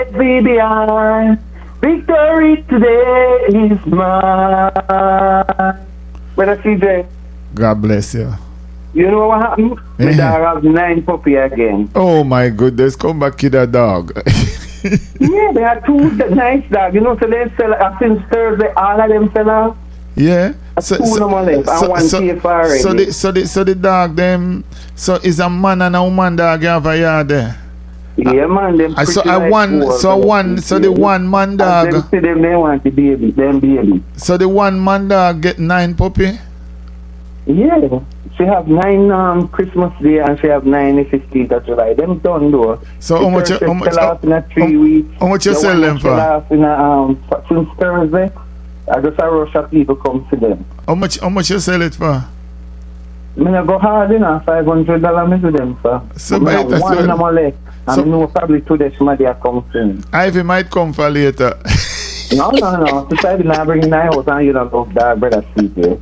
Vivian, victory today is mine. When I see that, God bless you. you know what happened? My dog have 9 puppy again. Oh my goodness, come back kid a dog. Yeah, they are 2 nice dogs. You know, so they sell since Thursday, all of them sell out. Yeah. So, 2 number left and 1 safe already. So the dog them, so is a man and a woman dog you have a yard there? Yeah, man, them pretty so like the one man dog. Them see them, they want the baby, them baby. So the one man dog get 9 puppy? Yeah. She have 9 Christmas Day and she have 9 the 15th of July. Them done though. So how much in a 3 weeks. How much you sell them for? In a, since Thursday. I just a rush of people come to them. How much you sell it for? I go hard enough, $500 me to them for. So one number left. And I know probably today somebody will come soon. Ivy might come for later. No. Since I did not bring in my house and you don't love that brother sleep here.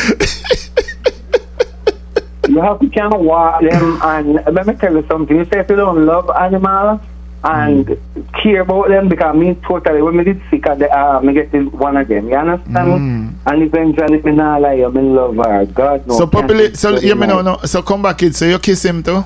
You have to kind of walk them, and let me tell you something. You say if you don't love animals and care about them, because me totally, when me did sick at the me get one of them, you understand? And eventually me not lie, I love her. God knows. So popularly, so you me no. So come back kid, so you kiss him too?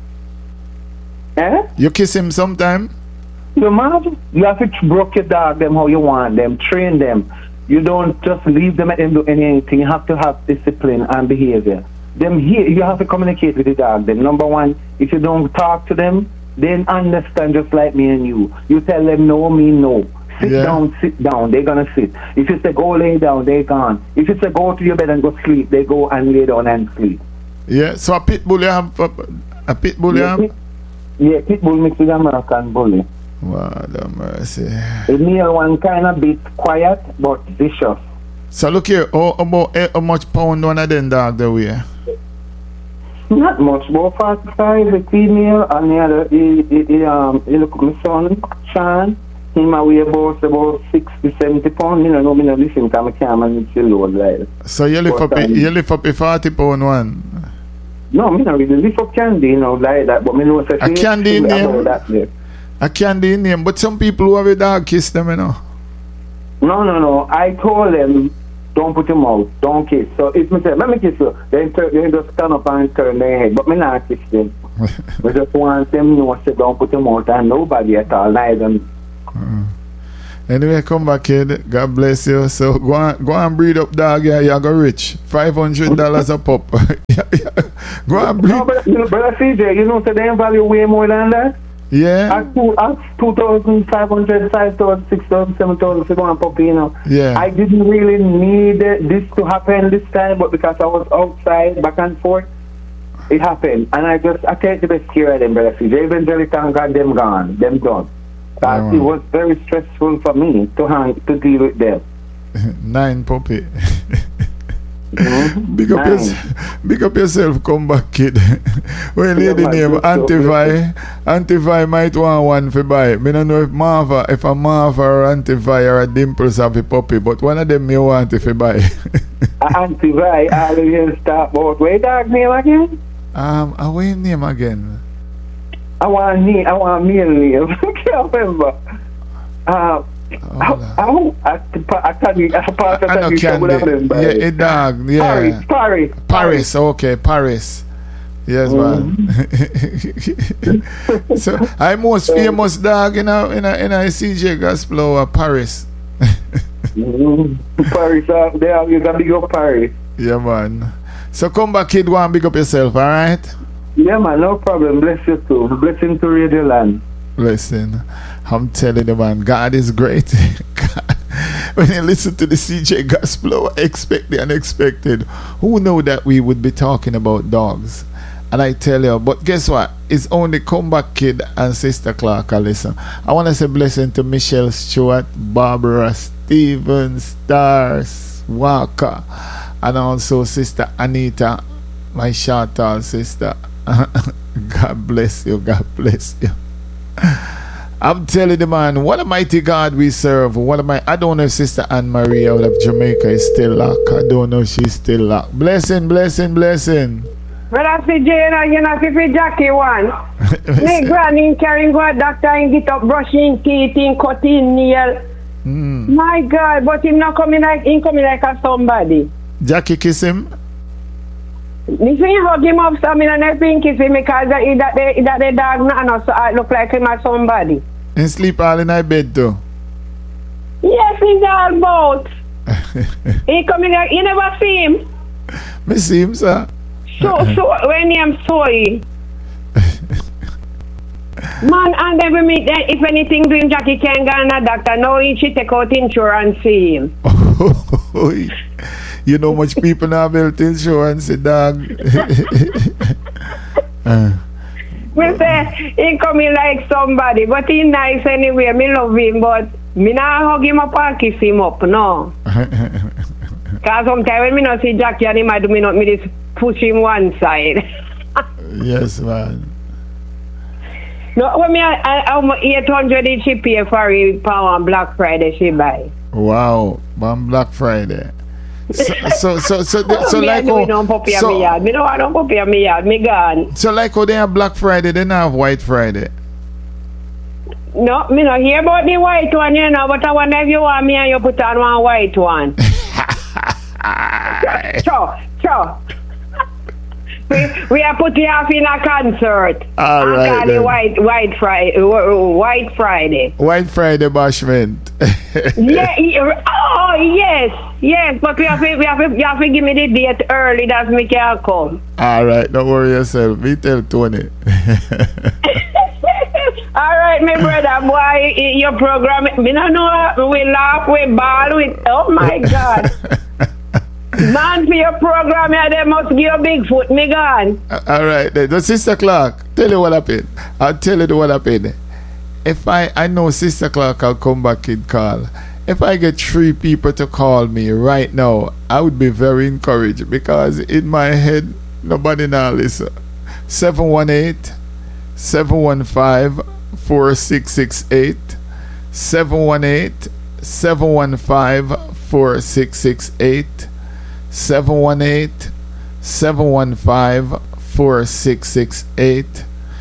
Eh? You kiss him sometime? You imagine? You have to broke your dog them how you want them, train them. You don't just leave them at them do anything. You have to have discipline and behavior. Them here, you have to communicate with the dog. Them number one, if you don't talk to them, they understand just like me and you. You tell them no, mean no. Sit down, they're gonna sit. If you say go lay down, they're gone. If you say go to your bed and go sleep, they go and lay down and sleep. Yeah, so a pit bull you have a pit bull you have? Yeah, pit bull mixed with American bully. Wow, the mercy. The male one kind of bit quiet but vicious. So look here, how much pound one of them dog they weigh? Not much, about 45, the female, and the other, he look my son, Sean, he might weigh about 60, 70 pounds. Me no listen, because I can't manage the load like. So you lift up a 40 pound one? No, me not really lift up candy, like that, but me know such a candy name. A candy name, but some people who have a dog kiss them, No. I told them, don't put your mouth, don't kiss. So if me say, let me kiss you, then they just stand up and turn their head. But me not kiss them. We just want them to know, say, don't put your mouth, and nobody at all, neither. Anyway, come back, kid. God bless you. So go and breed up dog, yeah, you go rich. $500 a pop. Go and breed. No, but CJ, so they value way more than that. Yeah. At 2,500, 5,000, 6,000, 7,000 for one puppy, Yeah. I didn't really need this to happen this time, but because I was outside, back and forth, it happened. And I take the best care of them, brother CJ. Eventually, thank God, them gone, them done. But it was very stressful for me to deal with them. 9 puppy. Big up yourself, come back, kid. Well, lady name Antivi might want one for buy. Me don't know if a Marva or Antivi or a Dimples have a puppy, but one of them me want if you buy. Antivi, I'll just start about where dog name again? What name again? I want male name. I can't remember. I know Candy. Yeah, a dog. Yeah. Paris. Okay, Paris. Yes, man. So I most famous dog in a CJ Gospel Paris. Paris, there you got big up Paris. Yeah, man. So come back, kid. Go and big up yourself. All right. Yeah, man. No problem. Bless you too. Blessing to Radio Land. Listen, I'm telling you, man, God is great. God, when you listen to the CJ Gospel, I expect the unexpected. Who knew that we would be talking about dogs? And I tell you, but guess what? It's only Comeback Kid and Sister Clark. Listen, I want to say blessing to Michelle Stewart, Barbara Stevens, Stars Walker, and also Sister Anita, my short-tall sister. God bless you. God bless you. I'm telling you, man, what a mighty God we serve. I don't know if Sister Anne Marie out of Jamaica is still locked. I don't know if she's still locked. Blessing. Brother CJ, you know, if Jackie one. My granny carrying go to doctor and get up brushing teeth and cutting nail. My God, but him not coming like a somebody. Jackie kiss him? Me see hug him up so me not think kiss him because that the dog not so I look like him as somebody. And sleep all in my bed too. Yes, he's all about. He coming like you never see him. Me see him, sir. So when I'm sorry. Man, and then we meet if anything doing Jackie can go and a doctor. Now he should take out insurance see him. You know much people now built insurance, dog. We say he coming like somebody, but he nice anyway. Me love him, but me not hug him up and kiss him up, no. Cause sometimes when me not see Jackie and him, I do me not me just push him one side. Yes, man. No, when me I'm 800 she pay for it on Black Friday she buy. Wow, on Black Friday. So like me don't pop here me yard. Me no I don't pop here me yard. Me gone. So like how they have Black Friday, they now have White Friday. No, me not hear about the white one, you know, but I wonder if you want me and you put on one white one. Sure. We are putting off in a concert. All right. Then. White Friday. White Friday bashment. Oh yes. But you have to give me the date early that me can come. All right, don't worry yourself. Me tell Tony. All right, my brother, boy, your program. Me no know. We laugh, we ball, we. Oh my God. Man, for your program, they must give you Bigfoot, me gone. All right, then. So Sister Clark, tell you what happened. I'll tell you what happened. If I know Sister Clark, I'll come back and call. If I get 3 people to call me right now, I would be very encouraged because in my head, nobody now listen. 718-715-4668. 718-715-4668. 718-715-4668.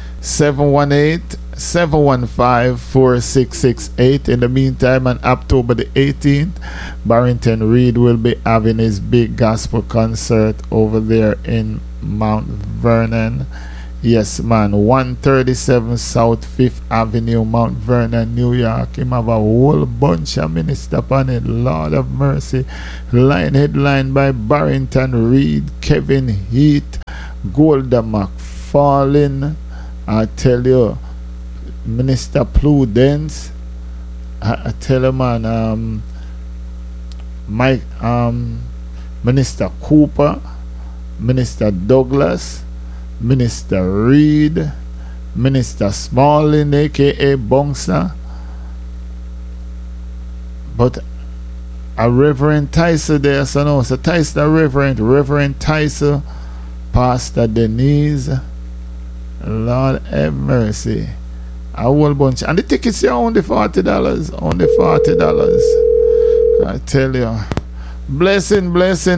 718-715-4668. In the meantime, on October the 18th, Barrington Reed will be having his big gospel concert over there in Mount Vernon. Yes, man, 137 South 5th Avenue, Mount Vernon, New York. Him have a whole bunch of ministers on it. Lord of mercy. Headlined by Barrington Reed, Kevin Heath, Golda McFarlane. I tell you, Minister Prudence. I tell you, man, Mike, Minister Cooper, Minister Douglas, Minister Reed, Minister Smalling, aka Bongsa, but a Reverend Tyser there, so no, so Tyser Reverend Tyser, Pastor Denise, Lord have mercy, a whole bunch, and the tickets are only $40, I tell you, blessing,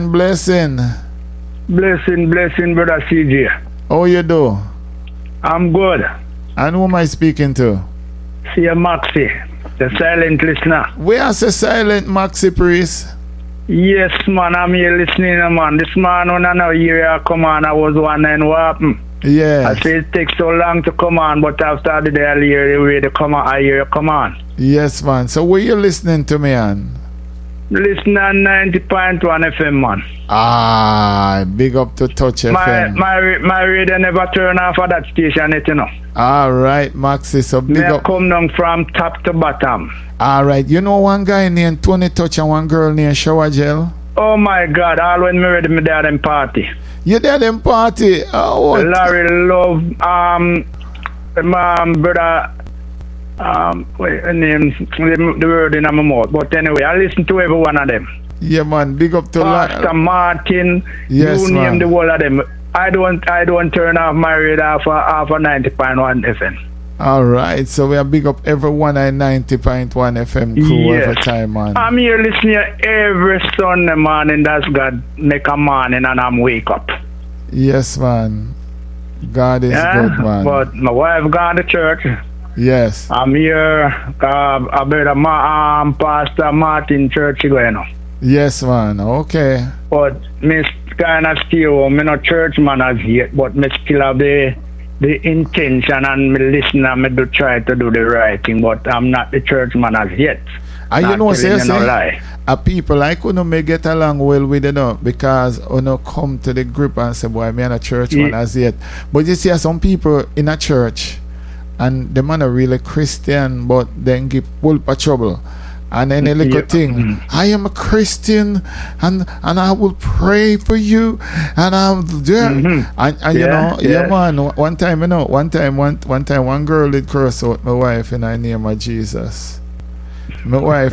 brother CJ. How you do? I'm good. And who am I speaking to? See Maxi, the silent listener. Where's the silent Maxi priest? Yes, man, I'm here listening, man. This man on another year come on, I was wondering what happened. Yeah. I say it takes so long to come on, but I've started earlier the way to come on, I hear you come on. Yes, man. So where you listening to me on? Listen on 90.1 FM, man. Ah, big up to Touch FM. My radio never turn off of that station, you know. All right, Maxi, so big up. Come down from top to bottom. All right, you know one guy named Tony Touch and one girl named Shower Gel? Oh my God, all when me ready, me there them party. You there them party? Oh, what? Larry Love, brother, wait, name the word in my mouth. But anyway, I listen to every one of them. Yeah, man, big up to Pastor Martin. Yes, you man. name the whole of them. I don't turn off my radar for 90.1 FM. All right, so we are big up everyone at 90.1 FM crew every time, man. I'm here listening every Sunday morning. That's God make a morning and I'm wake up. Yes, man. God is good, man. But my wife gone to church. Yes. I'm here. I better Pastor Martin Church going on. Yes, man. Okay. But me kind of still, me not church man as yet, but me still have the intention and me listen and me do try to do the right thing, but I'm not the church man as yet. And you know, say, no lie. People like you may get along well with it, because you come to the group and say, boy, me and a church man as yet. But you see some people in a church and the man are really Christian, but then give full of trouble. And then a little thing, I am a Christian and I will pray for you and I'm there. And you know, man, one time one girl did curse out my wife in the name of Jesus. My wife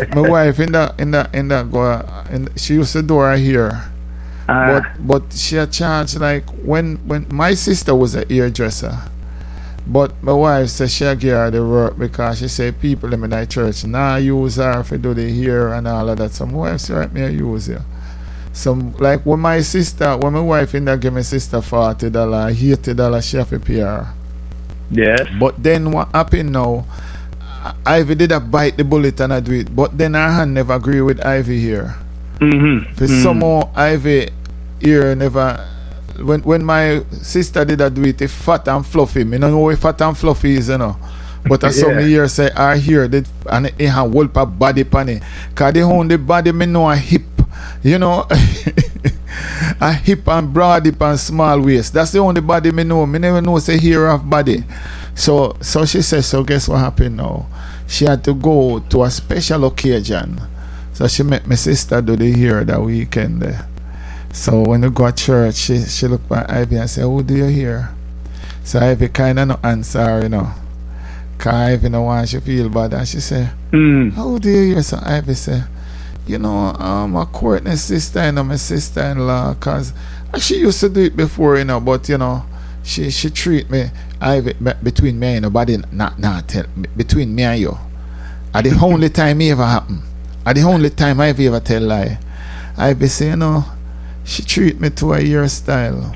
she used to do her hair. But she had charged like when my sister was a hairdresser. But my wife said she gave her the work because she said people in my church now use her to do the hair and all of that. So my wife said, right, me I use her. So like when my wife in there give my sister $40, $80 she have to pay her. Yes. But then what happened now, Ivy did a bite the bullet and I do it. But then her hand never agree with Ivy here. For somehow Ivy here never. When my sister did that do it, fat and fluffy. I don't know what fat and fluffy is, you know. But I saw me here say, I hear that, and it have whole body panny. Because the only body me know a hip, you know. A hip and broad hip and small waist. That's the only body me know. Me never know say hair of body. So she says, so guess what happened now? She had to go to a special occasion. So she met my sister do the hair that weekend there. So when we go to church, she looked at Ivy and said, who do you hear? So Ivy kind of no answer, you know. Because Ivy no want she feel bad. And she said, how do you hear? So Ivy said, you know, my Courtney's sister, you know, my sister-in-law, because she used to do it before, you know, but, you know, she treat me, Ivy, between me and nobody, not tell, between me and you. At the only time it ever happen. At the only time Ivy ever tell lie. Ivy say, you know, she treat me to a hairstyle.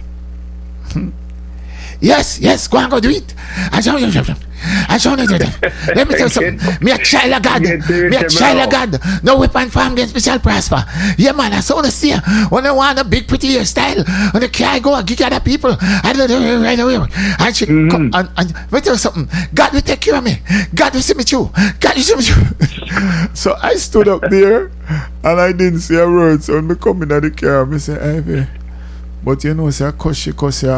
Yes, go and go do it. I show you. Let me tell you something. Me a child of God. No weapon formed against me shall prosper. Yeah, man, I saw the see. When I want a big pretty hairstyle, when the car go and gig other people, I do it right away. And she come and let me tell you something. God will take care of me. God will see me through. So I stood up there and I didn't say a word. So when I come in the car, I say, Ivy, but you know, say I cuss you